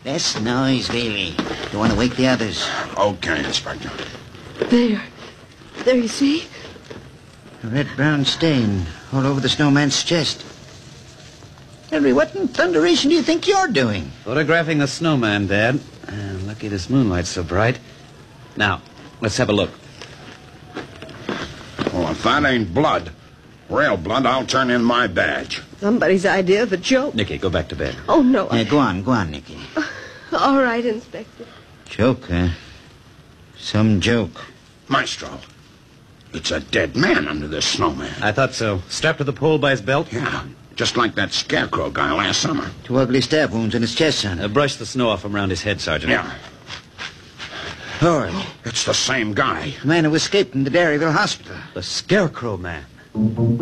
Less noise, Bailey. Don't want to wake the others. Okay, Inspector. There. There, you see? A red-brown stain all over the snowman's chest. Henry, what in thunderation do you think you're doing? Photographing the snowman, Dad. Lucky this moonlight's so bright. Now, let's have a look. Well, if that ain't blood, real blood, I'll turn in my badge. Somebody's idea of a joke. Nicky, go back to bed. Oh, no. Yeah, go on, Nicky. All right, Inspector. Joke, huh? Some joke. Maestro, it's a dead man under this snowman. I thought so. Strapped to the pole by his belt? Yeah, just like that scarecrow guy last summer. 2 ugly stab wounds in his chest, son. Brush the snow off from around his head, Sergeant. Yeah, Lord, it's the same guy. the man who escaped from the Dairyville hospital. The Scarecrow Man.